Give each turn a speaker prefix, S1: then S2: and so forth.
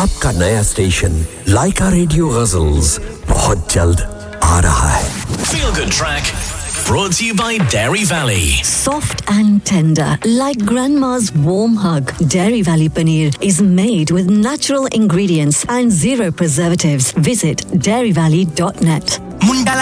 S1: आपका नया स्टेशन लाइका रेडियो गजल्स बहुत जल्द आ रहा है।
S2: Feel Good Track brought to you by Dairy Valley.
S3: Soft and tender, like grandma's warm hug. Dairy Valley paneer is made with natural ingredients and zero preservatives. Visit dairyvalley.net.